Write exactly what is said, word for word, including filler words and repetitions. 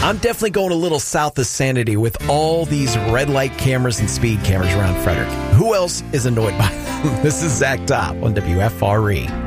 I'm definitely going a little south of sanity with all these red light cameras and speed cameras around Frederick. Who else is annoyed by them? This is Zach Top on W F R E.